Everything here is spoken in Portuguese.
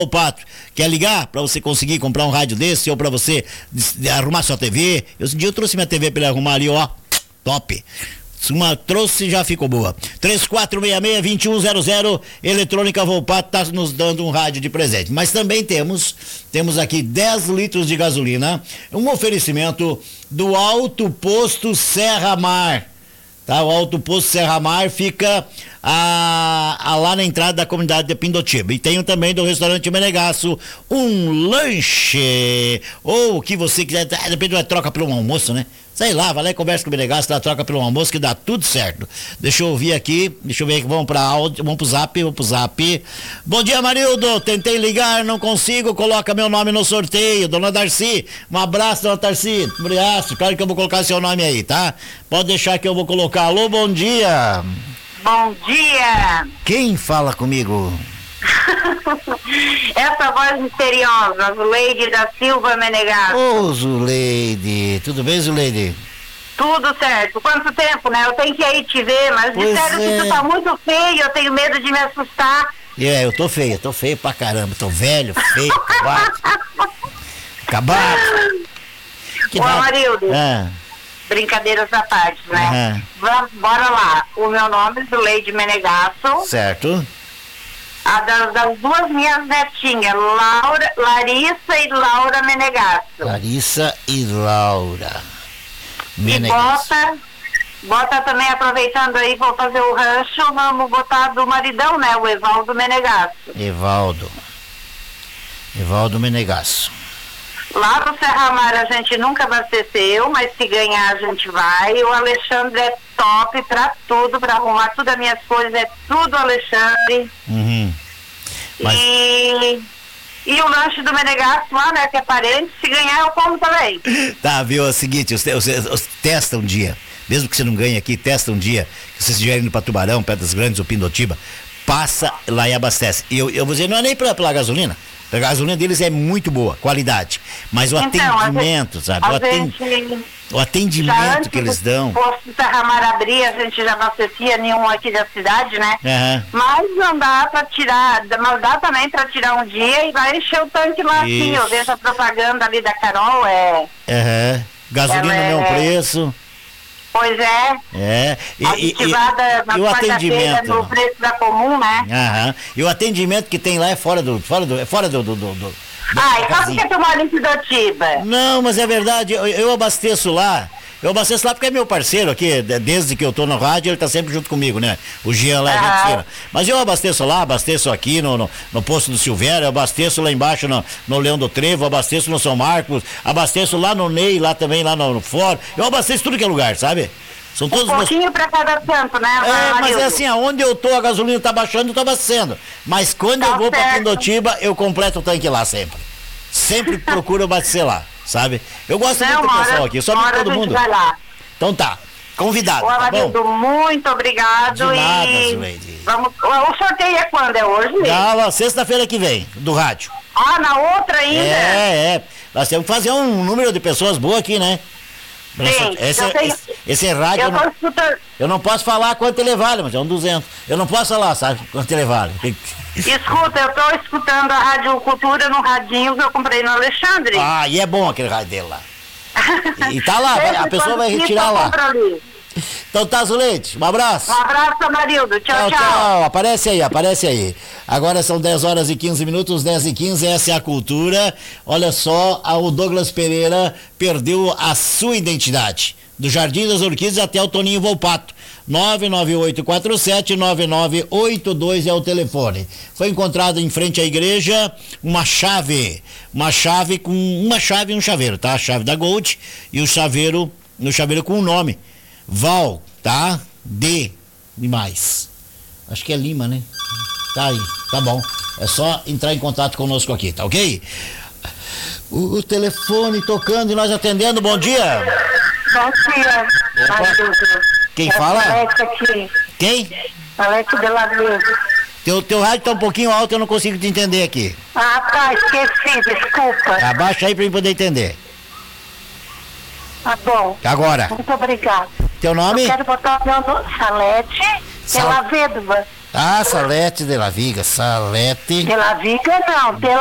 O Pato, quer ligar para você conseguir comprar um rádio desse ou para você arrumar sua TV? Esse dia eu trouxe minha TV para ele arrumar ali, ó, top. Uma trouxe já ficou boa. 3466-2100, Eletrônica Volpato tá nos dando um rádio de presente. Mas também temos aqui 10 litros de gasolina, um oferecimento do Alto Posto Serra Mar. Tá? O Alto Posto Serra Mar fica lá na entrada da comunidade de Pindotiba. E tenho também do restaurante Menegasso um lanche, ou o que você quiser, depende da troca pelo almoço, né? Sei lá, vai lá e conversa com o Menegasso, dá troca pelo almoço que dá tudo certo. Deixa eu ouvir aqui, vamos pro zap. Bom dia, Marildo, tentei ligar, não consigo, coloca meu nome no sorteio, dona Darcy, um abraço, dona Darcy, obrigado, claro que eu vou colocar seu nome aí, tá? Pode deixar que eu vou colocar. Alô, bom dia. Bom dia! Quem fala comigo? Essa voz misteriosa, Zuleide da Silva Menegasso. Ô, Zuleide, tudo bem, Zuleide? Tudo certo. Quanto tempo, né? Eu tenho que ir aí te ver, mas disseram que tu tá muito feio, eu tenho medo de me assustar. Eu tô feio pra caramba, tô velho, feio, acabado. Ô, Marildo. Brincadeiras à parte, né? Bora lá. O meu nome é Zuleide Menegasso. Certo. Das duas minhas netinhas, Larissa e Laura Menegasso. Larissa e Laura Menegasso. E bota também, aproveitando aí, vou fazer o rancho, vamos botar do maridão, né? O Evaldo Menegasso. Evaldo Menegasso. Lá no Serra Mar a gente nunca abasteceu, mas se ganhar a gente vai. O Alexandre é top pra tudo, pra arrumar tudo as minhas coisas, é tudo Alexandre. Mas... E o lanche do Menegasso lá, né, que é parente, se ganhar eu como também. Tá, viu, é o seguinte, você testa um dia, mesmo que você não ganhe aqui, testa um dia, que você estiver indo pra Tubarão, Pedras Grandes ou Pindotiba, passa lá e abastece. E eu vou dizer, não é nem pela gasolina. A gasolina deles é muito boa, qualidade. Mas o atendimento, sabe? O atendimento que eles dão. O posto Serra Mar abrir, a gente já abastecia nenhum aqui da cidade, né? Mas não dá pra tirar, mas dá também pra tirar um dia e vai encher o tanque lá assim. Eu vejo a propaganda ali da Carol, gasolina no mesmo preço. Pois é. E o atendimento no preço da comum, né? E o atendimento que tem lá é fora do e sabe que tu mora em Pindotiba? Não, mas é verdade, eu abasteço lá. Eu abasteço lá porque é meu parceiro aqui, desde que eu tô no rádio, ele tá sempre junto comigo, né? O Jean lá, gente fina. Mas eu abasteço lá, abasteço aqui no posto do Silvério, abasteço lá embaixo no Leão do Trevo, abasteço no São Marcos, abasteço lá no Ney, lá também, lá no Fórum. Eu abasteço tudo que é lugar, sabe? São todos pouquinho pra cada canto, né? Mas é assim, aonde eu tô, a gasolina tá baixando, eu tô abastecendo. Mas quando eu vou pra Pindotiba, eu completo o tanque lá sempre. Sempre procuro abastecer lá, sabe? Eu gosto muito do pessoal aqui, só não todo mundo. Vai lá. Então tá, convidado. Tá bom? Muito obrigado. De nada, Zuleide. O sorteio é quando? É hoje? Não, sexta-feira que vem, do rádio. Na outra ainda? Nós temos que fazer um número de pessoas boas aqui, né? Sim, esse rádio eu não posso falar quanto ele vale, mas é 200. Eu não posso falar, sabe, quanto ele vale. Escuta, eu tô escutando a Rádio Cultura no radinho que eu comprei no Alexandre. E é bom aquele rádio dele lá. E tá lá, a pessoa vai retirar lá. Então tá, Zuleide, um abraço. Um abraço, Marildo. Tchau. Aparece aí. Agora são 10h15, 10h15, essa é a cultura. Olha só, o Douglas Pereira perdeu a sua identidade. Do Jardim das Orquídeas até o Toninho Volpato. 998479982 é o telefone. Foi encontrado em frente à igreja uma chave com uma chave e um chaveiro, tá? A chave da Gold e o chaveiro com o nome Val, tá? D demais. Acho que é Lima, né? Tá aí, tá bom. É só entrar em contato conosco aqui, tá ok? O telefone tocando e nós atendendo. Bom dia. Bom dia. Quem fala? Alex aqui. Quem? Alex de La Verde. Teu rádio tá um pouquinho alto, eu não consigo te entender aqui. Tá, esqueci, desculpa. Abaixa aí pra eu poder entender. Tá bom. Agora. Muito obrigado. Teu nome? Eu quero botar o meu nome, Salete de La Vedova. Ah, Salete de la Viga, Salete. De la Viga não,